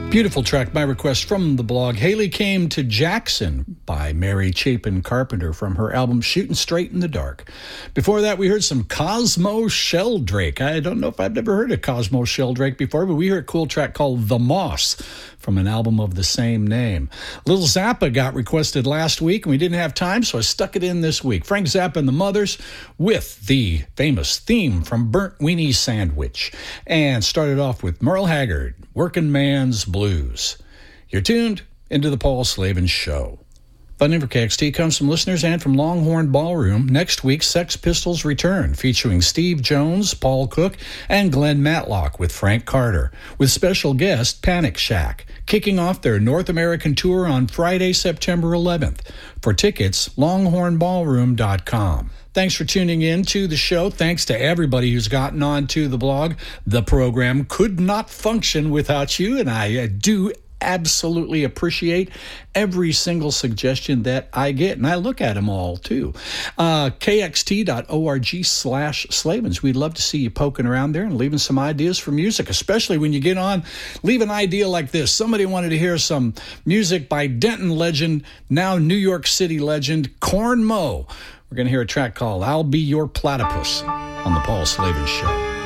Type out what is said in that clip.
Beautiful track by request from the blog. Haley Came to Jackson by Mary Chapin Carpenter from her album Shooting Straight in the Dark. Before that, we heard some Cosmo Sheldrake. I don't know if I've ever heard of Cosmo Sheldrake before, but we heard a cool track called The Moss from an album of the same name. Little Zappa got requested last week, and we didn't have time, so I stuck it in this week. Frank Zappa and the Mothers with the famous theme from Burnt Weenie Sandwich. And started off with Merle Haggard, Working Man's Blues. You're tuned into the Paul Slavin Show. Funding for KXT comes from listeners and from Longhorn Ballroom. Next week, Sex Pistols return, featuring Steve Jones, Paul Cook, and Glenn Matlock with Frank Carter, with special guest Panic Shack, kicking off their North American tour on Friday, September 11th. For tickets, longhornballroom.com. Thanks for tuning in to the show. Thanks to everybody who's gotten on to the blog. The program could not function without you, and I do absolutely appreciate every single suggestion that I get, and I look at them all too. KXT.org/Slavins. We'd love to see you poking around there and leaving some ideas for music, especially when you get on. Leave an idea like this. Somebody wanted to hear some music by Denton legend, now New York City legend, Corn Mo. We're going to hear a track called I'll Be Your Platypus on the Paul Slavin Show.